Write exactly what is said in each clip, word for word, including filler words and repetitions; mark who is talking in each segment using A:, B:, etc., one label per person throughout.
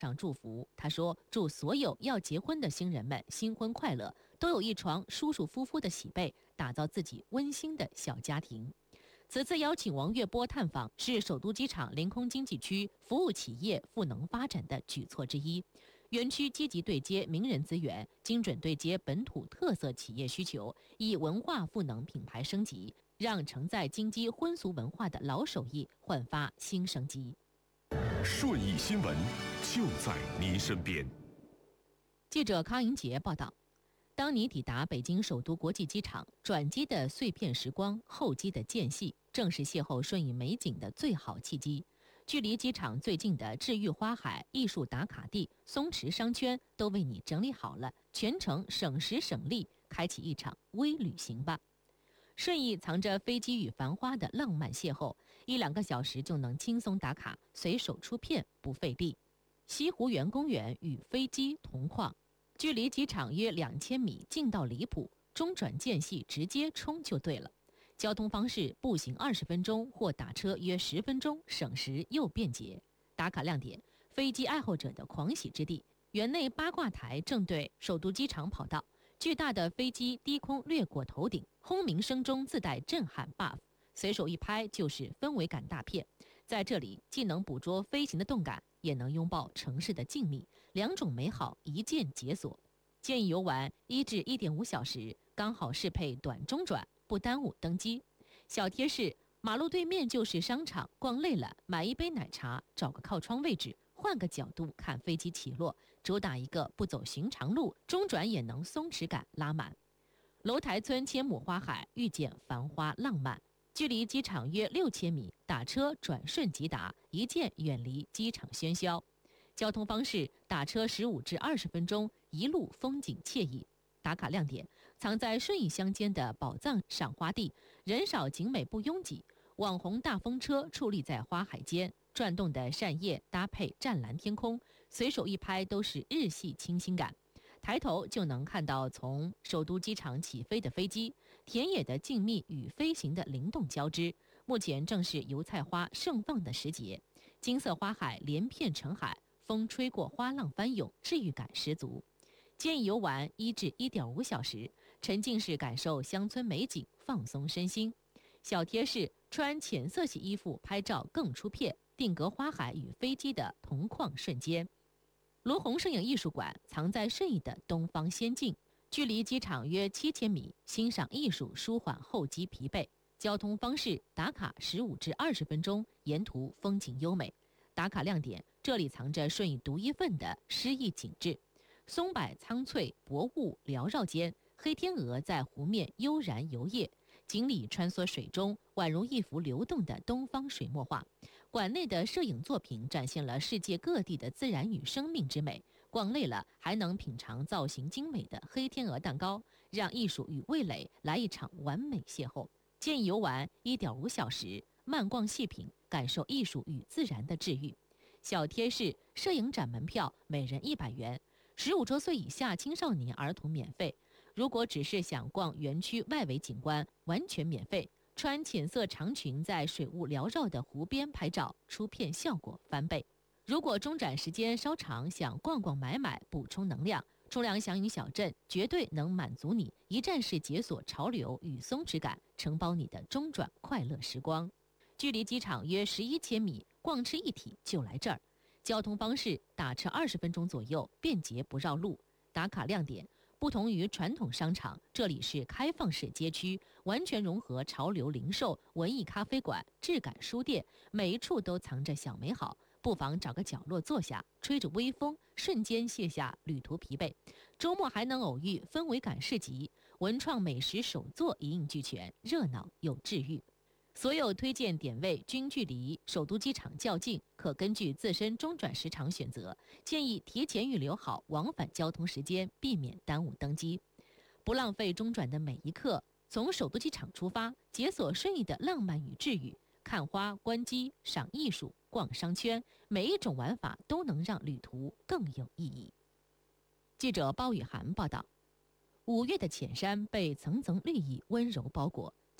A: 上祝福，他说：“祝所有要结婚的新人们新婚快乐，都有一床舒舒服服的喜被，打造自己温馨的小家庭。”此次邀请王月波探访是首都机场临空经济区服务企业赋能发展的举措之一。园区积极对接名人资源，精准对接本土特色企业需求，以文化赋能品牌升级，让承载京畿婚俗文化的老手艺焕发新生机。
B: 顺义新闻就在您身边。
A: 记者康莹杰报道，当你抵达北京首都国际机场，转机的碎片时光，候机的间隙，正是邂逅顺义美景的最好契机。距离机场最近的治愈花海、艺术打卡地、松池商圈都为你整理好了，全程省时省力，开启一场微旅行吧。顺义藏着飞机与繁花的浪漫邂逅，一两个小时就能轻松打卡，随手出片不费力。西湖园公园与飞机同框，距离机场约两千米，近到离谱，中转间隙直接冲就对了。交通方式：步行二十分钟或打车约十分钟，省时又便捷。打卡亮点：飞机爱好者的狂喜之地，园内八卦台正对首都机场跑道。巨大的飞机低空掠过头顶，轰鸣声中自带震撼 buff， 随手一拍就是氛围感大片。在这里既能捕捉飞行的动感，也能拥抱城市的静谧，两种美好一键解锁。建议游玩一至一点五小时，刚好适配短中转，不耽误登机。小贴士：马路对面就是商场，逛累了买一杯奶茶，找个靠窗位置，换个角度看飞机起落，主打一个不走寻常路，中转也能松弛感拉满。楼台村千亩花海，遇见繁花浪漫，距离机场约六千米，打车转瞬即达，一键远离机场喧嚣。交通方式：打车十五至二十分钟，一路风景惬意。打卡亮点：藏在顺义乡间的宝藏赏花地，人少景美不拥挤，网红大风车矗立在花海间，转动的扇叶搭配湛蓝天空，随手一拍都是日系清新感。抬头就能看到从首都机场起飞的飞机，田野的静谧与飞行的灵动交织。目前正是油菜花盛放的时节，金色花海连片成海，风吹过花浪翻涌，治愈感十足。建议游玩一至一点五小时，沉浸式感受乡村美景，放松身心。小贴士：穿浅色系衣服拍照更出片，定格花海与飞机的同框瞬间。罗红摄影艺术馆藏在顺义的东方仙境，距离机场约七千米，欣赏艺术舒缓候机疲惫。交通方式：打卡十五至二十分钟，沿途风景优美。打卡亮点：这里藏着顺义独一份的诗意景致。松柏苍翠，薄雾缭绕间，黑天鹅在湖面悠然游曳，锦鲤穿梭水中，宛如一幅流动的东方水墨画。馆内的摄影作品展现了世界各地的自然与生命之美，逛累了还能品尝造型精美的黑天鹅蛋糕，让艺术与味蕾来一场完美邂逅。建议游玩一点五小时，慢逛细品，感受艺术与自然的治愈。小贴士：摄影展门票每人一百元，十五周岁以下青少年儿童免费。如果只是想逛园区外围景观，完全免费。穿浅色长裙在水雾缭绕的湖边拍照，出片效果翻倍。如果中转时间稍长，想逛逛买买补充能量，冲凉祥云小镇绝对能满足你一站式解锁潮流与松弛感，承包你的中转快乐时光。距离机场约十一千米，逛吃一体就来这儿。交通方式：打车二十分钟左右，便捷不绕路。打卡亮点：不同于传统商场，这里是开放式街区，完全融合潮流零售、文艺咖啡馆、质感书店，每一处都藏着小美好。不妨找个角落坐下，吹着微风，瞬间卸下旅途疲惫。周末还能偶遇氛围感市集，文创美食手作一应俱全，热闹又治愈。所有推荐点位均距离首都机场较近，可根据自身中转时长选择，建议提前预留好往返交通时间，避免耽误登机。不浪费中转的每一刻，从首都机场出发，解锁顺义的浪漫与治愈，看花、观鸡、赏艺术、逛商圈，每一种玩法都能让旅途更有意义。记者包雨涵报道，五月的浅山被层层绿意温柔包裹，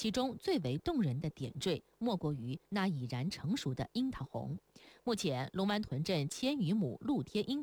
A: 其中最为动人的点缀，莫过于那已然成熟的樱桃红。目前，龙湾屯镇千余亩露天樱